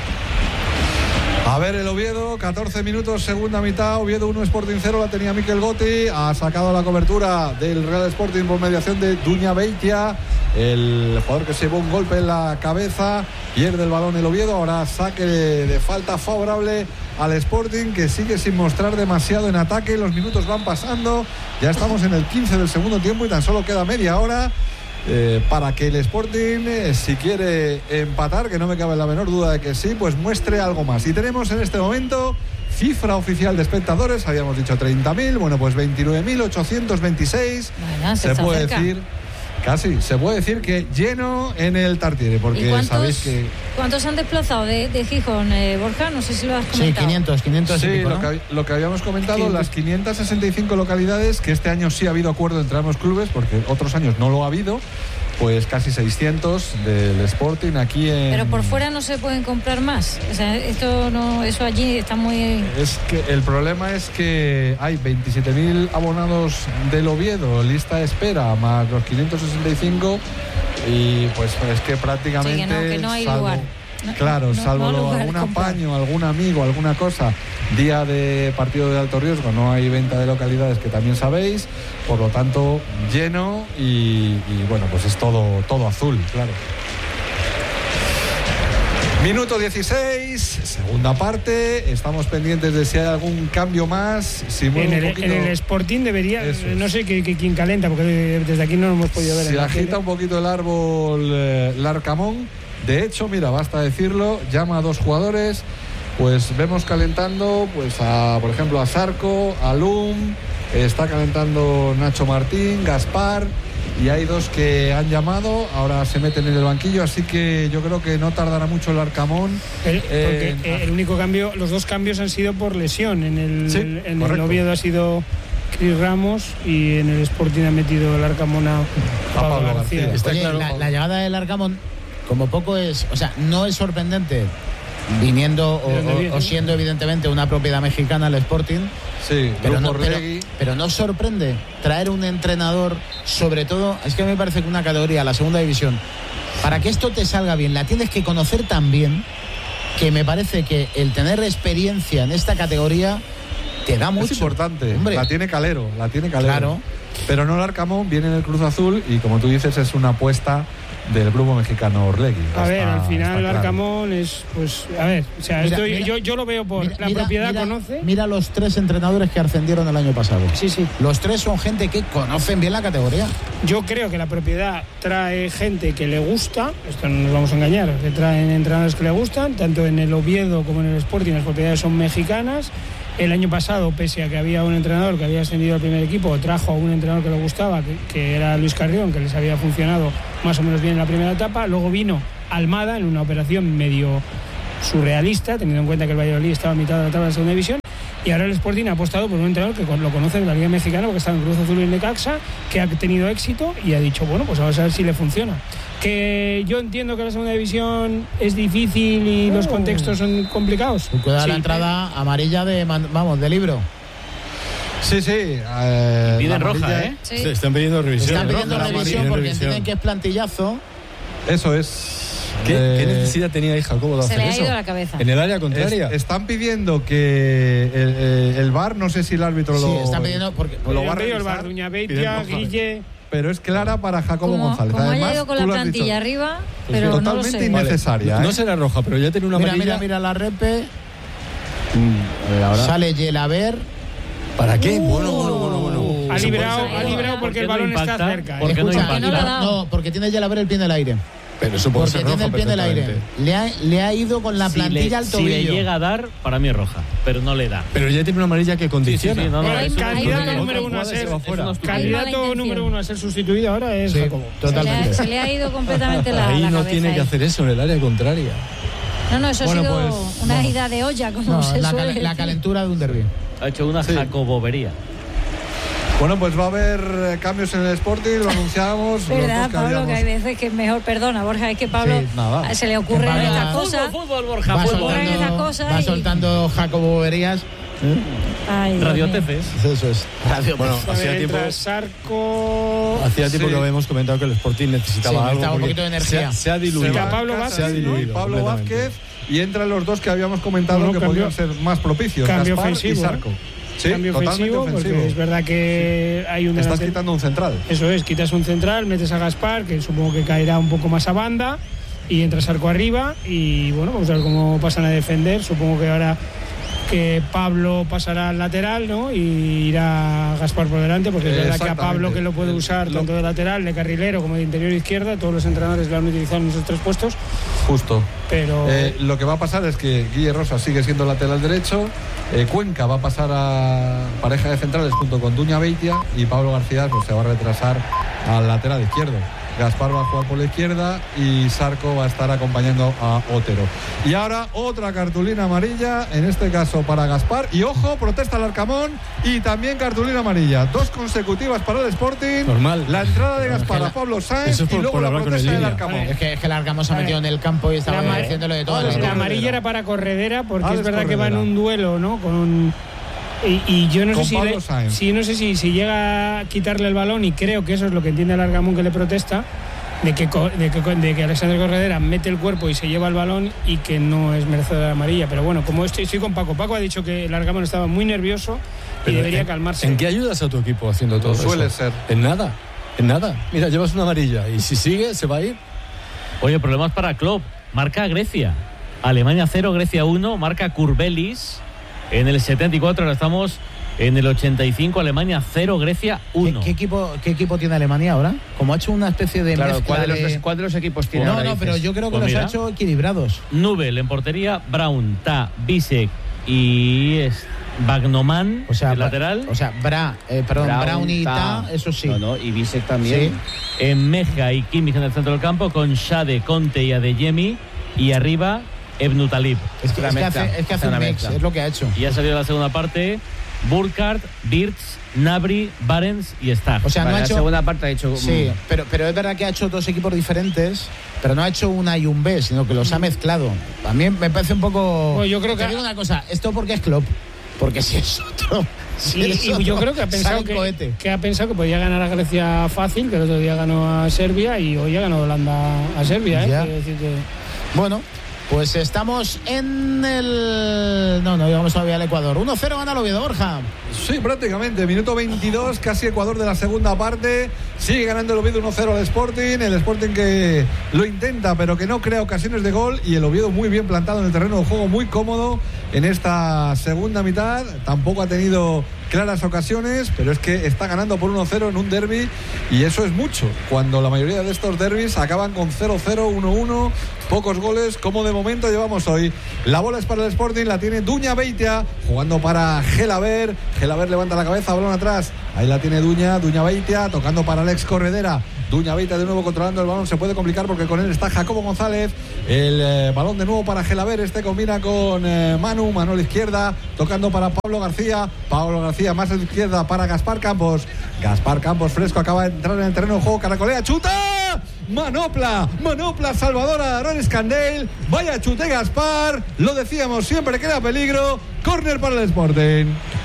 M: A ver, el Oviedo, 14 minutos, segunda mitad, Oviedo 1, Sporting 0, la tenía Mikel Gotti, ha sacado la cobertura del Real Sporting por mediación de Duña Beitia, el jugador que se llevó un golpe en la cabeza, pierde el balón el Oviedo, ahora saque de falta favorable al Sporting, que sigue sin mostrar demasiado en ataque, los minutos van pasando, ya estamos en el 15 del segundo tiempo y tan solo queda media hora para que el Sporting, si quiere empatar, que no me cabe la menor duda de que sí, pues muestre algo más. Y tenemos en este momento cifra oficial de espectadores, habíamos dicho 30.000, bueno, pues 29.826.
L: Bueno,
M: se puede
L: cerca.
M: decir... Casi, se puede decir que lleno en el Tartiere, porque sabéis que...
L: ¿Cuántos han desplazado de Gijón, Borja? No sé si lo has comentado.
A: Sí, 500
M: sí,
A: y pico, ¿no?
M: lo que habíamos comentado, las 565 localidades, que este año sí ha habido acuerdo entre ambos clubes, porque otros años no lo ha habido, pues casi 600 del Sporting aquí en...
L: Pero por fuera no se pueden comprar más. O sea, eso allí está muy...
M: Es que el problema es que hay 27.000 abonados del Oviedo, lista de espera, más los 565, y pues es que prácticamente...
L: Sí, que no hay lugar.
M: Claro, salvo algún apaño, algún amigo, alguna cosa, día de partido de alto riesgo, no hay venta de localidades, que también sabéis, por lo tanto lleno y bueno, pues es todo azul, claro. Minuto 16, segunda parte, estamos pendientes de si hay algún cambio más. Si
C: en el Sporting debería, no sé quién calenta, porque desde aquí no lo hemos podido ver.
M: Se agita un poquito el árbol Larcamón. De hecho, mira, basta decirlo, llama a dos jugadores, pues vemos calentando, pues por ejemplo a Zarco, a Lum, está calentando Nacho Martín, Gaspar, y hay dos que han llamado, ahora se meten en el banquillo, así que yo creo que no tardará mucho el Arcamón.
C: Porque el único cambio, los dos cambios han sido por lesión, en el Oviedo ha sido Cris Ramos y en el Sporting ha metido el Arcamón a Pablo García.
A: Oye, claro, la llegada del Arcamón, como poco es, o sea, no es sorprendente viniendo o siendo evidentemente una propiedad mexicana el Sporting,
M: sí,
A: pero no sorprende traer un entrenador, sobre todo, es que a mí me parece que una categoría, la segunda división, para que esto te salga bien, la tienes que conocer tan bien, que me parece que el tener experiencia en esta categoría te da mucho.
M: Es importante,
A: hombre.
M: La tiene Calero.
A: Claro.
M: Pero no el Arcamón, viene en el Cruz Azul y como tú dices es una apuesta del grupo mexicano Orlegui.
C: A ver, al final el Arcamón es, pues, a ver, o sea, yo lo veo por la propiedad conoce.
A: Mira los 3 entrenadores que ascendieron el año pasado.
C: Sí.
A: Los 3 son gente que conocen bien la categoría.
C: Yo creo que la propiedad trae gente que le gusta, esto no nos vamos a engañar, que traen entrenadores que le gustan, tanto en el Oviedo como en el Sporting, las propiedades son mexicanas. El año pasado, pese a que había un entrenador que había ascendido al primer equipo, trajo a un entrenador que le gustaba, que era Luis Carrión, que les había funcionado más o menos bien en la primera etapa. Luego vino Almada en una operación medio surrealista, teniendo en cuenta que el Valladolid estaba a mitad de la tabla de segunda división. Y ahora el Sporting ha apostado por un entrenador que lo conoce en la Liga Mexicana, porque está en Cruz Azul y en Necaxa, que ha tenido éxito y ha dicho, bueno, pues vamos a ver si le funciona. Que yo entiendo que la segunda división es difícil y los contextos son complicados.
A: Cuidado, sí, la entrada amarilla de libro.
M: Sí.
B: Piden roja, ¿eh?
L: Sí.
G: Se están pidiendo revisión.
A: Están pidiendo
G: Roja,
A: revisión porque
G: revisión.
A: entienden que es plantillazo.
M: Eso es.
G: ¿Qué necesidad tenía ahí Jacobo de
L: Se
G: hacer
L: le ha
G: eso?
L: ido la cabeza.
G: En el área contraria.
M: Están pidiendo que el VAR, no sé si el árbitro
A: Sí,
M: lo.
A: están pidiendo porque
M: lo va a
C: el
M: revisar.
C: bar, Duña Beitia, Guille.
M: Pero es clara para Jacobo González.
L: Como
M: Además,
L: haya ido con
M: tú
L: la
M: lo has
L: plantilla
M: dicho.
L: arriba, pero no lo
M: Totalmente
L: sé.
M: innecesaria.
G: No será roja, pero ya tiene una amarilla.
A: Mira la repe.
F: A ver, ahora.
A: Sale Yelaber.
G: ¿Para qué? Bueno.
C: Ha
L: Eso
C: librado
L: puede
C: porque
B: ser.
C: el balón
B: ¿Por qué no
C: está
B: impacta?
C: cerca.
B: ¿Por qué no
A: Escucha,
B: impacta?
L: no le ha dado.
A: no, porque tiene Yelaber el pie en el aire.
G: Pero eso puede
A: Porque
G: ser
A: tiene
G: roja
A: el pie en el aire.
G: perfectamente.
A: Le ha ido con la plantilla al
B: Si
A: tobillo.
B: le llega a dar, para mí es roja, pero no le da.
G: Pero ya tiene una amarilla que condiciona.
B: Sí, no,
L: Pero hay-
B: es una
L: candidato
B: estupidez.
C: número uno a
B: Otra
C: ser-
B: jugada se va fuera.
C: Candidato número 1 a ser sustituido ahora es
A: Sí,
C: Jacobo.
A: totalmente.
L: Se le ha ido completamente la
G: Ahí no
L: cabeza
G: tiene que
L: ahí.
G: hacer eso en el área contraria.
L: No, eso
M: Bueno,
L: ha sido
M: pues,
L: una ida de olla, como
A: No,
L: se
A: la
L: suele
A: la
L: decir.
A: calentura de un derbi.
B: Ha hecho una jacobobería.
M: Bueno, pues va a haber cambios en el Sporting, lo anunciábamos. los
L: ¿Verdad,
M: dos que
L: Pablo?
M: habíamos-
L: Que hay veces que es mejor, perdona, Borja, es que Pablo
A: Sí,
M: nada.
L: se le ocurren
A: Que
L: estas
A: Pablo-
L: cosas.
B: Fútbol, Borja,
A: Va
B: fútbol.
L: ocurren esas
A: soltando,
L: cosas
A: va
L: y-
A: soltando Jacobo Boberías.
L: Ay, Dios
B: Radio
L: mío.
B: TCs.
A: Eso es. Radio.
G: Bueno,
C: A
G: hacía
C: ver,
G: tiempo,
C: entra Sarco.
G: que habíamos comentado que el Sporting necesitaba
A: Sí,
G: algo.
A: necesitaba un
G: porque
A: poquito de energía.
G: Se ha diluido.
C: Se va Pablo
G: Se ha
C: Vázquez,
G: diluido.
M: Pablo
G: completamente.
M: Vázquez y entran los dos que habíamos comentado
C: Bueno,
M: que
C: cambio-
M: podrían ser más propicios.
C: cambio
M: Gaspar
C: ofensivo,
M: y Sarco. Sí,
C: Cambio
M: totalmente
C: ofensivo,
M: ofensivo.
C: porque es verdad que hay un
M: Estás
C: delantero-
M: quitando un central.
C: Eso es, quitas un central, metes a Gaspar, que supongo que caerá un poco más a banda, y entra Sarco arriba, y bueno, vamos a ver cómo pasan a defender. Supongo que ahora que Pablo pasará al lateral, ¿no? Y irá Gaspar por delante, porque es verdad que a Pablo,
M: Exactamente.
C: que lo puede usar tanto de lateral, de carrilero como de interior izquierda, todos los entrenadores lo han utilizado en esos tres puestos,
M: Justo.
C: pero
M: Lo que va a pasar es que Guille Rosa sigue siendo lateral derecho, Cuenca va a pasar a pareja de centrales junto con Duña Beitia y Pablo García pues, se va a retrasar al lateral izquierdo. Gaspar va a jugar por la izquierda y Sarco va a estar acompañando a Otero. Y ahora otra cartulina amarilla, en este caso para Gaspar. Y ojo, protesta al Arcamón y también cartulina amarilla. 2 consecutivas para el Sporting.
G: Normal.
M: La entrada de Gaspar a Pablo Sáenz
G: Eso es
M: y
G: por
M: luego la
G: hablar con
M: protesta
G: el
M: del
G: línea.
M: Arcamón.
A: Es que el Arcamón se ha metido en el campo y estaba
C: La-
A: haciéndolo de todo.
C: la amarilla era para Corredera, porque
M: Alex
C: es verdad que va en
M: Corredera.
C: un duelo, ¿no? Y yo no
M: Con
C: sé si,
M: Pablo Sáenz.
C: si llega a quitarle el balón, y creo que eso es lo que entiende el Argamón que le protesta, de que Alexander Corredera mete el cuerpo y se lleva el balón y que no es merecedor de amarilla. Pero bueno, como estoy con Paco. Paco ha dicho que el Argamón estaba muy nervioso y
G: Pero
C: debería
G: ¿en-
C: calmarse.
G: ¿En qué ayudas a tu equipo haciendo todo eso?
M: Suele ser.
G: En nada. En nada. Mira, llevas una amarilla y si sigue, se va a ir.
B: Oye, problemas para Klopp. Marca Grecia. Alemania 0, Grecia 1. Marca Kurbelis en el 74. Ahora estamos en el 85. Alemania 0, Grecia 1.
A: ¿Qué equipo tiene Alemania ahora? Como ha hecho una especie de
F: Claro,
A: mezcla
F: ¿cuál de los equipos tiene
A: No,
F: ahora,
A: no,
F: dices?
A: pero yo creo que
B: Pues
A: los
B: mira.
A: ha hecho equilibrados.
B: Nubel en portería. Brown, Ta, Bisek y Bagnoman,
A: O sea,
B: el lateral.
A: O sea, Brown y Ta, eso sí.
F: No, y Bisek también.
B: En Meja y Kimmich en el centro del campo, con Shade, Conte y Adeyemi. Y arriba, Ebnu Talib.
A: Es que,
F: La mezcla,
A: hace
F: hace
A: un
F: una
A: mix,
F: mezcla.
A: es lo que ha hecho.
B: Y ya salió la segunda parte. Burkhardt, Wirtz, Gnabry, Barents y Stach.
A: O sea,
F: Vale,
A: no ha
F: la
A: hecho.
F: segunda parte ha hecho...
A: Sí, pero es verdad que ha hecho dos equipos diferentes, pero no ha hecho un A y un B, sino que los ha mezclado. A mí me parece un poco.
C: Bueno, yo creo
A: Te
C: que-
A: digo una cosa, esto porque es Klopp, porque si es otro. si es
C: Y yo
A: otro,
C: creo que ha pensado
A: sale cohete.
C: que podía ganar a Grecia fácil, que el otro día ganó a Serbia y hoy ha ganado Holanda a Serbia.
A: Ya.
C: Quiero decir que-
A: Bueno, pues estamos en el. No llegamos todavía al Ecuador. 1-0 gana el Oviedo, Borja.
M: Sí, prácticamente. Minuto 22, casi Ecuador de la segunda parte. Sigue ganando el Oviedo 1-0 al Sporting. El Sporting que lo intenta, pero que no crea ocasiones de gol. Y el Oviedo muy bien plantado en el terreno de juego, muy cómodo en esta segunda mitad. Tampoco ha tenido claras ocasiones, pero es que está ganando por 1-0 en un derbi. Y eso es mucho, cuando la mayoría de estos derbis acaban con 0-0, 1-1. Pocos goles, como de momento llevamos hoy. La bola es para el Sporting, la tiene Duña Beitia, jugando para Gelaber. Gelaber levanta la cabeza, balón atrás. Ahí la tiene Duña Beitia, tocando para Alex Corredera. Duña Beitia de nuevo controlando el balón, se puede complicar porque con él está Jacobo González. El balón de nuevo para Gelaber, este combina con Manu a la izquierda, tocando para Pablo García más a la izquierda para Gaspar Campos fresco, acaba de entrar en el terreno de juego, caracolea, chuta, Manopla Salvador Aarón Escandel, vaya chute Gaspar, lo decíamos siempre que era peligro, córner para el Sporting.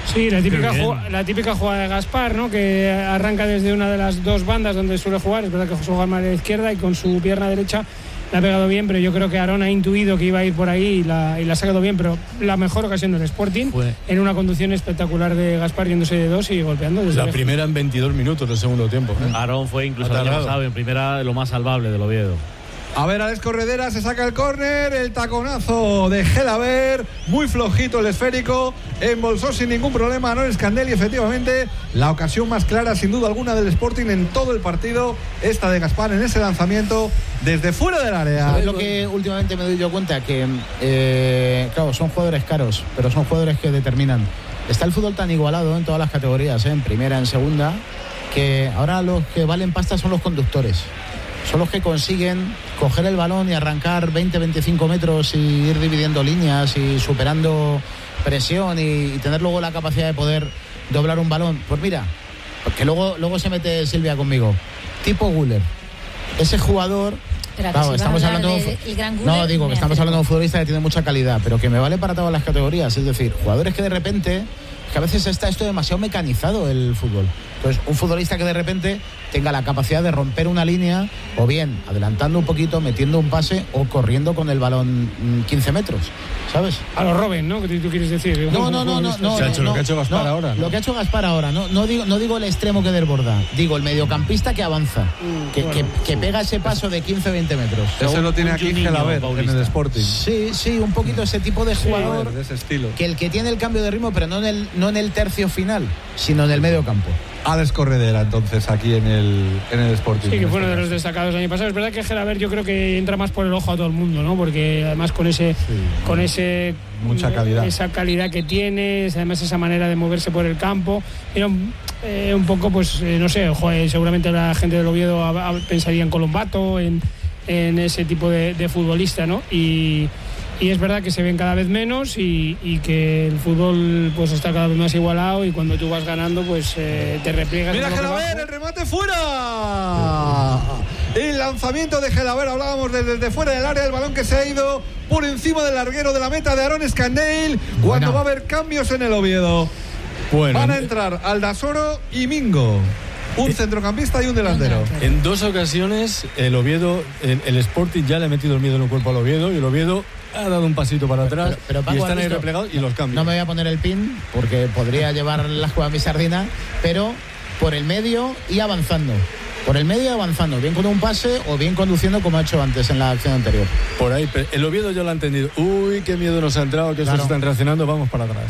C: Sí, la típica jugada de Gaspar, ¿no? Que arranca desde una de las dos bandas donde suele jugar. Es verdad que juega más a la izquierda y con su pierna derecha la ha pegado bien, pero yo creo que Aarón ha intuido que iba a ir por ahí y la ha sacado bien, pero la mejor ocasión del Sporting en una conducción espectacular de Gaspar yéndose de dos y golpeando desde
G: la primera en 22 minutos del segundo tiempo.
B: Aarón fue incluso el año pasado en primera lo más salvable del Oviedo.
M: A ver, Alex Corredera se saca el córner, el taconazo de Gelaber, muy flojito el esférico, embolsó sin ningún problema a Aarón Scandelli, efectivamente, la ocasión más clara sin duda alguna del Sporting en todo el partido, esta de Gaspar en ese lanzamiento desde fuera del área.
A: ¿Sabes lo que últimamente me doy yo cuenta? Que, claro, son jugadores caros, pero son jugadores que determinan. Está el fútbol tan igualado en todas las categorías, en primera, en segunda, que ahora los que valen pasta son los conductores. Son los que consiguen coger el balón y arrancar 20-25 metros y ir dividiendo líneas y superando presión y tener luego la capacidad de poder doblar un balón. Pues mira, porque luego se mete Silvia conmigo. Tipo Güler. Ese jugador... Claro, estamos hablando que estamos hablando de un futbolista que tiene mucha calidad, pero que me vale para todas las categorías. Es decir, jugadores que de repente... que a veces está esto demasiado mecanizado el fútbol. Entonces, un futbolista que de repente tenga la capacidad de romper una línea, o bien adelantando un poquito, metiendo un pase, o corriendo con el balón 15 metros, ¿sabes?
C: A los Robben, ¿no? ¿Qué tú quieres decir?
A: No.
G: Lo que ha hecho Gaspar ahora.
A: Lo que ha hecho Gaspar ahora. No digo el extremo que desborda. Digo el mediocampista que avanza. Que pega ese paso de 15-20 metros.
M: Eso lo tiene aquí Gelaber en el Sporting.
A: Sí, un poquito ese tipo de jugador.
M: De ese estilo.
A: Que el que tiene el cambio de ritmo, pero no en el tercio final, sino en el medio campo.
M: Alex Corredera, entonces, aquí en el Sporting.
C: Sí, que fue uno de los destacados el año pasado. Es verdad que Gelaber yo creo que entra más por el ojo a todo el mundo, ¿no? Porque además con
M: mucha calidad.
C: Esa calidad que tiene, además esa manera de moverse por el campo. Era un poco, pues, no sé, seguramente la gente del Oviedo pensaría en Colombato, en ese tipo de futbolista, ¿no? Y es verdad que se ven cada vez menos y que el fútbol pues está cada vez más igualado y cuando tú vas ganando pues te repliegas.
M: Mira Gelaber, el remate fuera. El lanzamiento de Gelaber, hablábamos desde fuera del área, el balón que se ha ido por encima del larguero de la meta de Aarón Scandelli. Cuando va a haber cambios en el Oviedo. Van a entrar Aldasoro y Mingo. Un centrocampista y un delantero.
G: En dos ocasiones el Oviedo, el Sporting ya le ha metido el miedo en el cuerpo al Oviedo y el Oviedo ha dado un pasito para atrás pero Paco, y están ahí replegados y los cambios.
A: No me voy a poner el pin porque podría llevar la jugada a mi sardina, pero por el medio y avanzando. Por el medio y avanzando, bien con un pase o bien conduciendo como ha hecho antes en la acción anterior.
G: Por ahí, el Oviedo ya lo ha entendido. Uy, qué miedo nos ha entrado, que estos están reaccionando, vamos para atrás.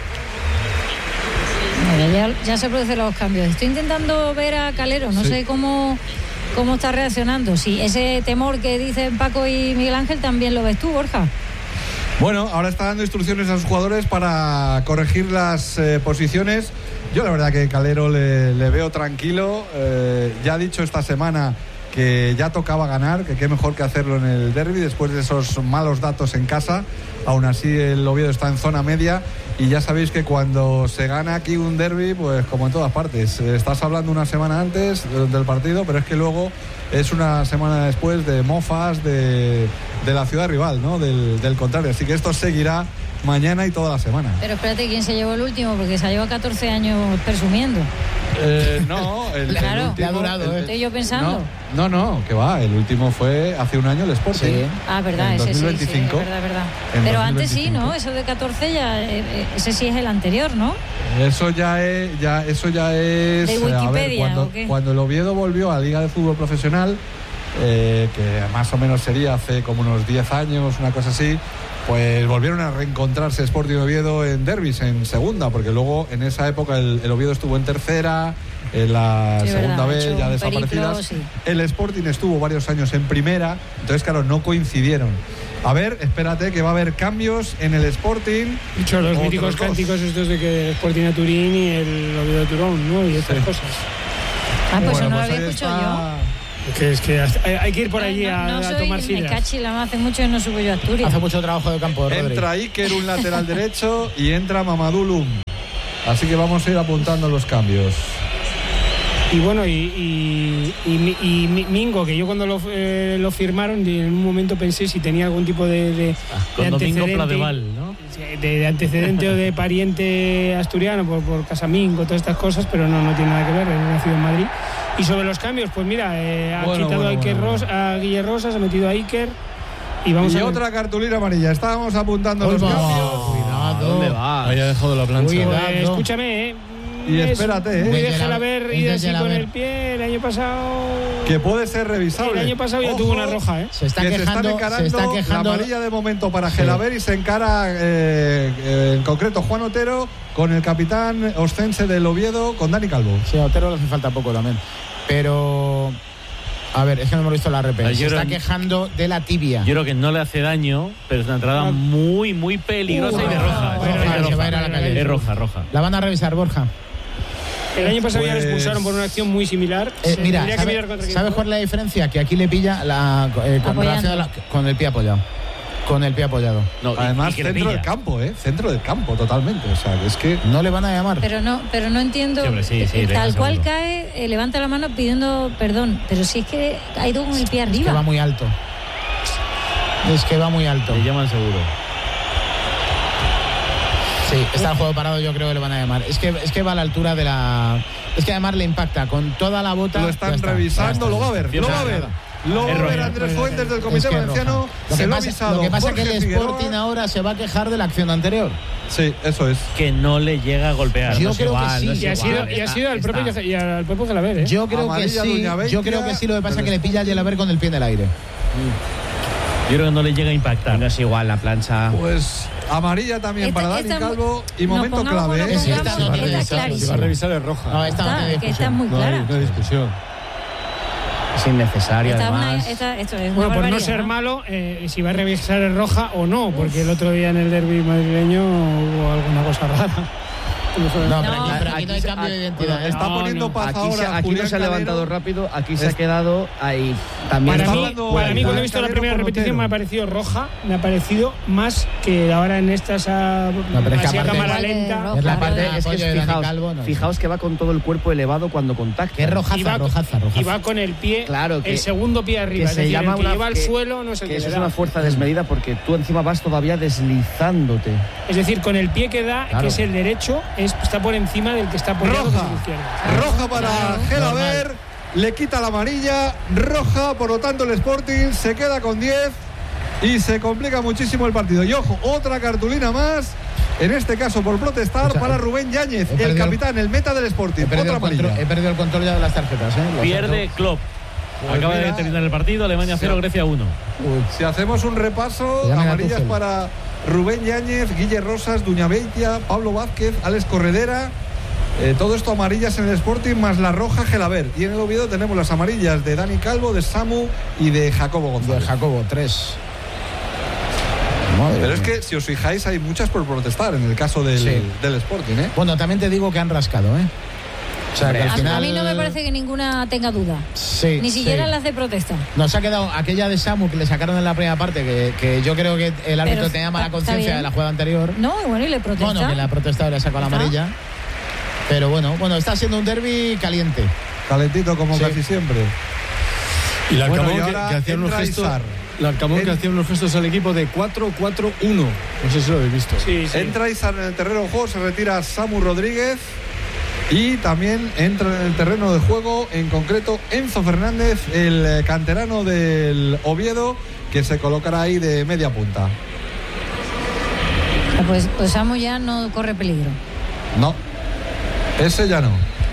L: Ya se producen los cambios. Estoy intentando ver a Calero, no sé cómo está reaccionando. Sí, ese temor que dicen Paco y Miguel Ángel también lo ves tú, Borja.
M: Bueno, ahora está dando instrucciones a sus jugadores para corregir las posiciones. Yo la verdad que Calero le veo tranquilo. Ya ha dicho esta semana que ya tocaba ganar, que qué mejor que hacerlo en el derbi después de esos malos datos en casa. Aún así el Oviedo está en zona media y ya sabéis que cuando se gana aquí un derbi, pues como en todas partes, estás hablando una semana antes del partido, pero es que luego es una semana después de mofas de la ciudad rival, ¿no? Del contrario, así que esto seguirá mañana y toda la semana.
L: Pero espérate, ¿quién se llevó el último? Porque se lleva 14 años presumiendo.
M: No,
L: claro,
M: último,
L: ha durado, estoy yo pensando.
M: No, que va, el último fue hace un año el Sporting. Sí.
L: Ah, verdad,
M: en
L: ese
M: 2025.
L: Sí, es verdad. Pero 2025. Antes sí, ¿no? Eso de 14 ya, ese sí es el anterior, ¿no?
M: Eso ya es
L: de Wikipedia,
M: a ver, cuando el Oviedo volvió a la Liga de Fútbol Profesional, que más o menos sería hace como unos 10 años, una cosa así, pues volvieron a reencontrarse Sporting y Oviedo en derbis, en segunda, porque luego en esa época el Oviedo estuvo en tercera, en la segunda vez ya desaparecidas. Sí. El Sporting estuvo varios años en primera, entonces claro, no coincidieron. A ver, espérate que va a haber cambios en el Sporting.
C: Dicho los míticos cánticos estos de que el Sporting a Turín y el Oviedo de Turón, ¿no? Y estas cosas.
L: Ah, pues bueno, no lo había escuchado yo.
C: Es que hay que ir por allí a tomar sidras.
L: Me cachila, hace mucho que no subo yo a Asturias.
A: Hace mucho trabajo de campo, Rodri.
M: Entra Iker, un lateral derecho, y entra Mamadou Loum. Así que vamos a ir apuntando los cambios.
C: Y bueno, y Mingo, que yo cuando lo firmaron, en un momento pensé si tenía algún tipo de antecedente,
B: ¿no?
C: de antecedente o de pariente asturiano por Casamingo, todas estas cosas, pero no tiene nada que ver, es nacido en Madrid. Y sobre los cambios, pues mira, ha quitado a Guille Rosas, ha metido a Iker. Y
M: otra cartulina amarilla. Estábamos apuntando los cambios.
A: Cuidado.
F: ¿Dónde va?
G: Ahí ha dejado la plancha.
C: Escúchame,
M: Y espérate,
C: muy déjala ver y así con el pie. El año pasado.
M: Que puede ser revisable.
C: El año pasado ya tuvo una roja,
A: Se está quejando.
M: La amarilla de momento para Gelaber y se encara en concreto Juan Otero con el capitán oscense del Oviedo, con Dani Calvo.
A: Sí, a Otero le hace falta poco también. Pero. A ver, es que no hemos visto la RP. Se está quejando de la tibia.
B: Yo creo que no le hace daño, pero es una entrada muy, muy peligrosa y de roja.
A: Se va a ir a la calle.
B: Es roja.
A: La van a revisar, Borja.
C: El año pasado ya le expulsaron por una acción muy similar.
A: Mira, ¿sabes cuál es la diferencia? Que aquí le pilla con el pie apoyado. Con el pie apoyado.
M: No, además, centro del campo, centro del campo totalmente. O sea, es que
A: no le van a llamar.
L: Pero no entiendo.
B: Sí,
L: tal cual cae, levanta la mano pidiendo perdón. Pero si es que ha ido con el pie arriba.
A: Es que va muy alto.
B: Le llaman seguro.
A: Sí, está el juego parado, yo creo que le van a llamar. Es que va a la altura de la. Es que además le impacta con toda la bota.
M: Lo están revisando, lo va a ver. Andrés Fuentes del Comité Valenciano.
A: Lo que pasa es que el Sporting ahora se va a quejar de la acción anterior.
M: Sí, eso es.
B: Que no le llega a golpear.
A: Yo creo que sí.
C: Y ha sido al propio Gelaber,
A: Yo creo que sí. Lo que pasa es que le pilla a Gelaber con el pie en el aire.
B: Yo creo que no le llega a impactar.
F: No es igual la plancha.
M: Pues amarilla también para Dani Calvo. Y momento clave.
G: Si va a revisar es roja.
A: No, esta
L: está muy clara.
G: No hay discusión.
F: Es innecesario, además.
C: Bueno, por no ser malo, si va a revisar el roja o no, porque el otro día en el derbi madrileño hubo alguna cosa rara.
A: No, pero aquí no hay cambio de identidad.
M: Está poniendo paz ahora.
F: Aquí no se ha levantado rápido, aquí se ha quedado ahí. También
C: para mí, cuando he visto la primera repetición, me ha parecido roja, me ha parecido más que ahora en estas a cámara lenta.
A: Es la parte de
F: es que fijaos que va con todo el cuerpo elevado cuando contacta.
A: Que es rojaza.
C: Y va con el pie, el segundo pie arriba.
F: Que se llama
C: que lleva al suelo, no sé qué.
F: Eso es una fuerza desmedida porque tú encima vas todavía deslizándote.
C: Es decir, con el pie que da, que es el derecho, está por encima del que está apoyado con el izquierdo.
M: Roja para Gelaber, le quita la amarilla, roja, por lo tanto el Sporting se queda con 10 y se complica muchísimo el partido. Y ojo, otra cartulina más, en este caso por protestar, para Rubén Yáñez, el capitán, el meta del Sporting. Otra amarilla.
A: He perdido el control ya de las tarjetas.
B: Pierde Klopp. Acaba de terminar el partido, Alemania 0, Grecia 1.
M: Si hacemos un repaso, amarillas para Rubén Yáñez, Guille Rosas, Duñabeitia, Pablo Vázquez, Alex Corredera. Todo esto amarillas en el Sporting, más la roja Gelaber. Y en el Oviedo tenemos las amarillas de Dani Calvo, de Samu y de Jacobo González.
A: De Jacobo, 3.
M: Pero es que, si os fijáis, hay muchas por protestar en el caso del Sporting.
A: Bueno, también te digo que han rascado, O sea, que al final...
L: A mí no me parece que ninguna tenga duda.
A: Sí,
L: ni siquiera las de protesta.
A: Nos ha quedado aquella de Samu que le sacaron en la primera parte, que yo creo que el árbitro tenía mala conciencia de la jugada anterior.
L: No, y le protesta.
A: Bueno, que le ha protestado y le ha sacado la amarilla. Pero bueno, está siendo un derbi caliente.
M: Calentito como casi siempre.
G: Y la Arcamón que hacía unos gestos. La Arcamón que hacía unos gestos al equipo de 4-4-1. No sé si lo habéis visto.
M: Sí. Entra Izar en el terreno de juego, se retira Samu Rodríguez. Y también entra en el terreno de juego, en concreto, Enzo Fernández, el canterano del Oviedo, que se colocará ahí de media punta.
L: Pues Samu ya no corre peligro.
M: No, ese ya no.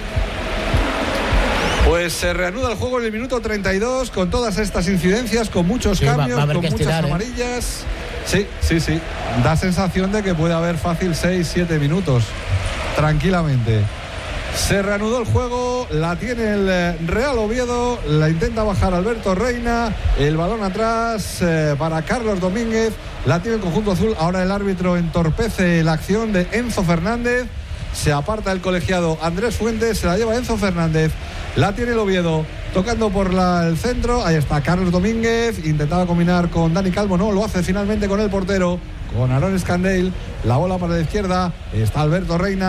M: Pues se reanuda el juego en el minuto 32 con todas estas incidencias, con muchos cambios, con muchas amarillas. Sí. Da sensación de que puede haber fácil 6-7 minutos, tranquilamente. Se reanudó el juego, la tiene el Real Oviedo, la intenta bajar Alberto Reina, el balón atrás para Carlos Domínguez, la tiene el conjunto azul, ahora el árbitro entorpece la acción de Enzo Fernández, se aparta el colegiado Andrés Fuentes, se la lleva Enzo Fernández, la tiene el Oviedo, tocando por el centro, ahí está Carlos Domínguez, intentaba combinar con Dani Calvo, no, lo hace finalmente con el portero, con Aaron Scandale, la bola para la izquierda, está Alberto Reina.